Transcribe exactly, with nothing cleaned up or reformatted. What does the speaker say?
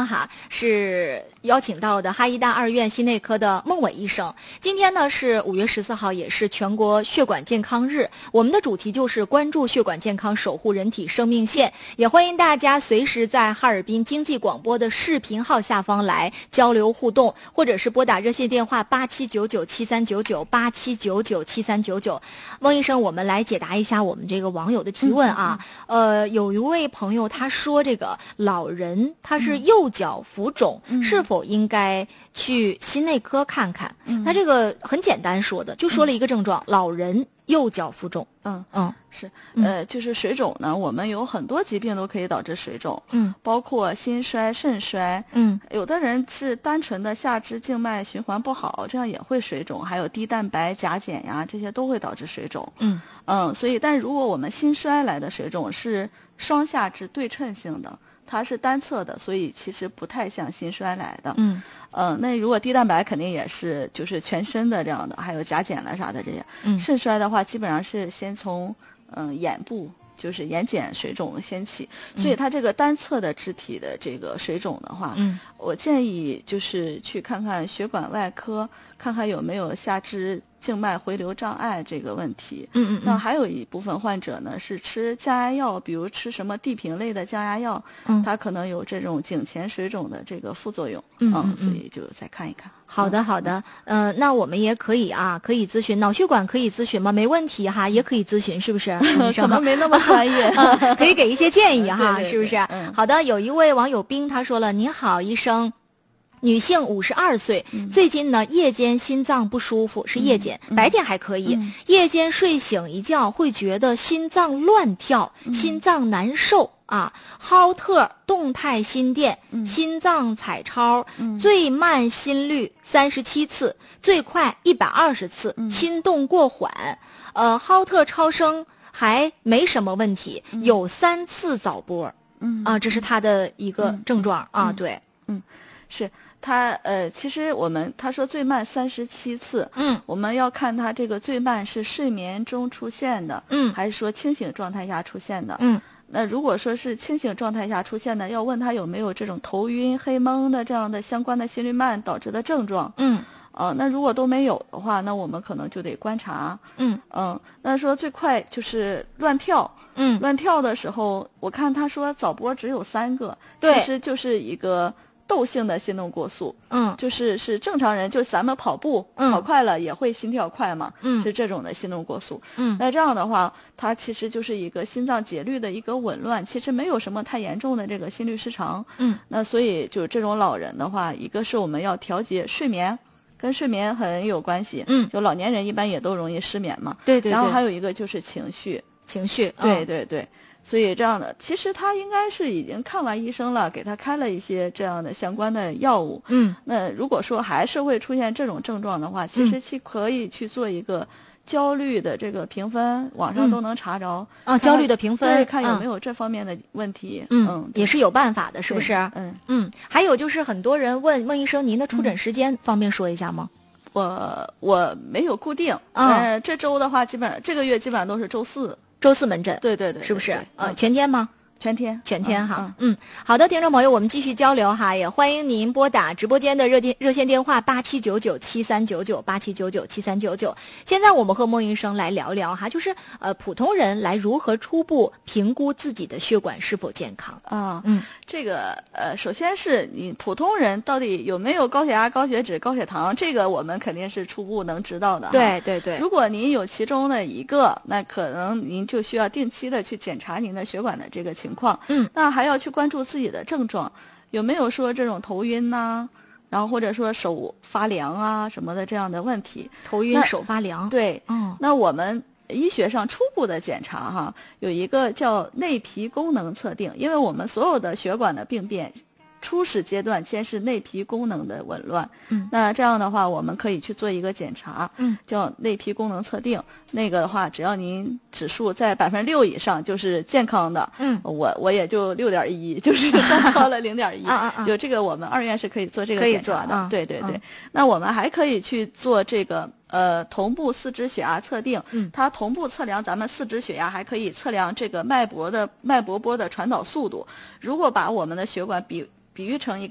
呢哈是邀请到的哈医大二院心内科的孟伟医生。今天呢是五月十四号，也是全国血管健康日，我们的主题就是关注血管健康，守护人体生命线。也欢迎大家随时在哈尔滨经济广播的视频号下方来交流互动，或者是拨打热线电话八七九九七三九九八七九九七三九九。孟医生，我们来解答一下我们这个网友的提问啊。嗯、呃，有一位朋友他说，这个老人他是右脚浮肿，嗯、是否应该去心内科看看？嗯、他这个很简单说的，就说了一个症状：嗯、老人右脚浮肿。 嗯嗯，是，呃，就是水肿呢，我们有很多疾病都可以导致水肿，嗯，包括心衰、肾衰，嗯，有的人是单纯的下肢静脉循环不好，这样也会水肿，还有低蛋白、甲减呀，这些都会导致水肿，嗯嗯，所以，但如果我们心衰来的水肿是双下肢对称性的。它是单侧的，所以其实不太像心衰来的。嗯，呃，那如果低蛋白肯定也是就是全身的这样的，还有甲减了啥的这些。嗯，肾衰的话，基本上是先从嗯、呃、眼部就是眼睑水肿先起，所以它这个单侧的肢体的这个水肿的话，嗯，我建议就是去看看血管外科，看看有没有下肢静脉回流障碍这个问题。嗯嗯。那还有一部分患者呢是吃降压药，比如吃什么地平类的降压药，嗯，它可能有这种颈前水肿的这个副作用。嗯嗯嗯。所以就再看一看。 好的好的，嗯、呃，那我们也可以啊，可以咨询脑血管可以咨询吗？没问题哈，也可以咨询，是不是？ 可能没那么专业， 嗯、可以给一些建议哈， 对对对， 是不是？ 嗯、 好的，有一位网友冰他说了，你好，医生。女性五十二岁，嗯、最近呢夜间心脏不舒服，是夜间，嗯、白天还可以，嗯、夜间睡醒一觉会觉得心脏乱跳，嗯、心脏难受啊，浩特动态心电，嗯、心脏彩超，嗯、最慢心率三十七次，最快一百二十次，嗯、心动过缓，呃，浩特超声还没什么问题，嗯、有三次早搏，嗯啊，这是他的一个症状，嗯、啊，对， 嗯，是。他呃，其实我们他说最慢三十七次，嗯，我们要看他这个最慢是睡眠中出现的，嗯，还是说清醒状态下出现的，嗯，那如果说是清醒状态下出现的，要问他有没有这种头晕、黑蒙的这样的相关的心率慢导致的症状，嗯，呃，那如果都没有的话，那我们可能就得观察，嗯嗯，那说最快就是乱跳，嗯，乱跳的时候，我看他说早搏只有三个， 对， 其实就是一个。窦性的心动过速，嗯，就是是正常人，就咱们跑步、嗯、跑快了也会心跳快嘛，嗯，是这种的心动过速，嗯，那这样的话，它其实就是一个心脏节律的一个紊乱，其实没有什么太严重的这个心律失常，嗯，那所以就这种老人的话，一个是我们要调节睡眠，跟睡眠很有关系，嗯，就老年人一般也都容易失眠嘛， 对对对， 然后还有一个就是情绪， 情绪， 对对对。所以这样的，其实他应该是已经看完医生了，给他开了一些这样的相关的药物。嗯，那如果说还是会出现这种症状的话，其实去可以去做一个焦虑的这个评分，网上都能查着。 啊、嗯，焦虑的评分， 对，看有没有这方面的问题。 嗯，嗯也是有办法的，是不是？ 嗯嗯，还有就是很多人问孟医生，您的出诊时间、嗯、方便说一下吗？ 我我没有固定，嗯、呃，这周的话，基本上这个月基本上都是周四。 周四门诊， 对对对， 是不是？ 呃、 嗯，全天吗？ 全天， 全天哈。 嗯， 嗯，好的，听众朋友，我们继续交流哈，也欢迎您拨打直播间的热电热线电话八七九九七三九九八七九九七三九九。现在我们和孟医生来聊聊哈，就是呃普通人来如何初步评估自己的血管是否健康啊？嗯，这个呃，首先是你普通人到底有没有高血压、高血脂、高血糖，这个我们肯定是初步能知道的。 对对对。 如果您有其中的一个，那可能您就需要定期的去检查您的血管的这个情况。嗯，那还要去关注自己的症状，有没有说这种头晕呐、啊，然后或者说手发凉啊什么的这样的问题。 头晕手发凉。 对，嗯，那我们医学上初步的检查哈，有一个叫内皮功能测定，因为我们所有的血管的病变。初始阶段先是内皮功能的紊乱，嗯，那这样的话我们可以去做一个检查，嗯，叫内皮功能测定。那个的话，只要您指数在百分之六以上，就是健康的，嗯，我我也就六点一，就是再超了零点一，就这个我们二院是可以做这个检查的，对对对。那我们还可以去做这个呃同步四肢血压测定，嗯，它同步测量咱们四肢血压，还可以测量这个脉搏的脉搏波的传导速度。如果把我们的血管比比喻成一个